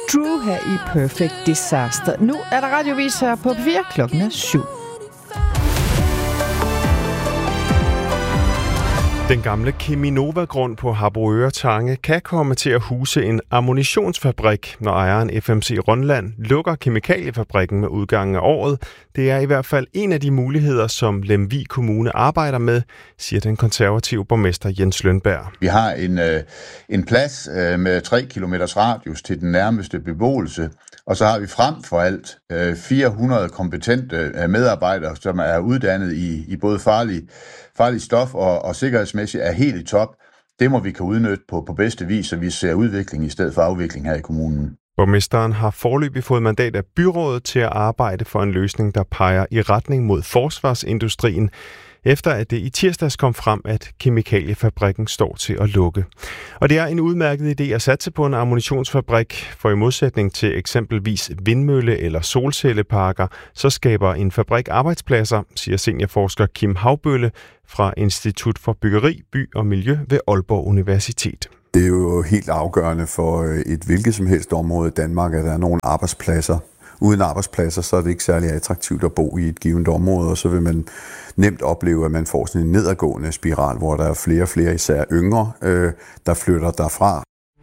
Drew her i Perfect Disaster. Nu er der radiovis her på P4, klokken er 7. Den gamle Cheminova-grund på Harboøre Tange kan komme til at huse en ammunitionsfabrik, når ejeren FMC Rønland lukker kemikaliefabrikken med udgangen af året. Det er i hvert fald en af de muligheder, som Lemvig Kommune arbejder med, siger den konservative borgmester Jens Lønberg. Vi har en plads med 3 kilometers radius til den nærmeste beboelse, og så har vi frem for alt 400 kompetente medarbejdere, som er uddannet i både farlig stof og sikkerhedsmæssigt er helt i top. Det må vi kan udnytte på bedste vis, så vi ser udvikling i stedet for afvikling her i kommunen. Borgmesteren har foreløbig fået mandat af byrådet til at arbejde for en løsning, der peger i retning mod forsvarsindustrien, efter at det i tirsdags kom frem, at kemikaliefabrikken står til at lukke. Og det er en udmærket idé at satse på en ammunitionsfabrik, for i modsætning til eksempelvis vindmølle- eller solcelleparker, så skaber en fabrik arbejdspladser, siger seniorforsker Kim Havbølle fra Institut for Byggeri, By og Miljø ved Aalborg Universitet. Det er jo helt afgørende for et hvilket som helst område i Danmark, at der er nogle arbejdspladser. Uden arbejdspladser, så er det ikke særlig attraktivt at bo i et givet område, og så vil man nemt opleve, at man får sådan en nedadgående spiral, hvor der er flere og flere, især yngre, der flytter derfra.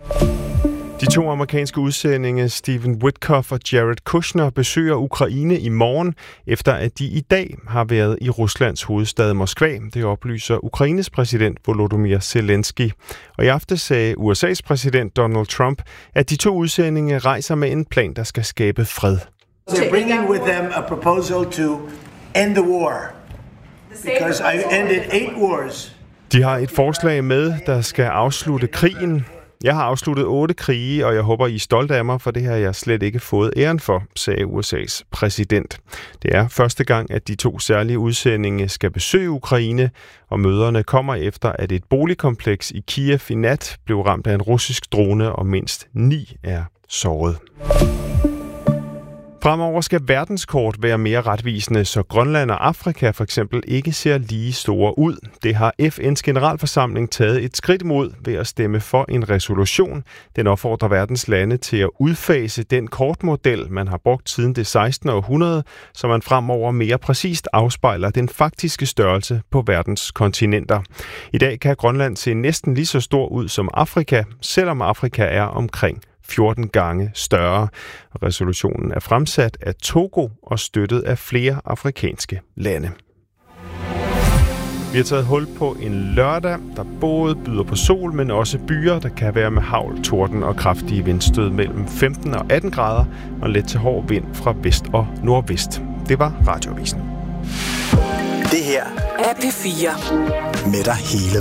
De 2 amerikanske udsendinge, Stephen Witkoff og Jared Kushner, besøger Ukraine i morgen, efter at de i dag har været i Ruslands hovedstad Moskva. Det oplyser Ukraines præsident Volodymyr Zelensky. Og i aften sagde USA's præsident Donald Trump, at de 2 udsendinge rejser med en plan, der skal skabe fred. They're bringing with them a proposal to end the war, because I've ended 8 wars. De har et forslag med, der skal afslutte krigen. Jeg har afsluttet 8 krige, og jeg håber, I er stolte af mig, for det har jeg slet ikke fået æren for, sagde USA's præsident. Det er første gang, at de 2 særlige udsendinge skal besøge Ukraine, og møderne kommer efter, at et boligkompleks i Kiev i nat blev ramt af en russisk drone, og mindst 9 er såret. Fremover skal verdenskort være mere retvisende, så Grønland og Afrika for eksempel ikke ser lige store ud. Det har FN's generalforsamling taget et skridt imod ved at stemme for en resolution. Den opfordrer verdens lande til at udfase den kortmodel, man har brugt siden det 16. århundrede, så man fremover mere præcist afspejler den faktiske størrelse på verdens kontinenter. I dag kan Grønland se næsten lige så stor ud som Afrika, selvom Afrika er omkring 14 gange større. Resolutionen er fremsat af Togo og støttet af flere afrikanske lande. Vi har taget hul på en lørdag, der både byder på sol, men også byer, der kan være med hagl, torden og kraftige vindstød mellem 15 og 18 grader og let til hård vind fra vest og nordvest. Det var Radioavisen. Det her er P4 med dig hele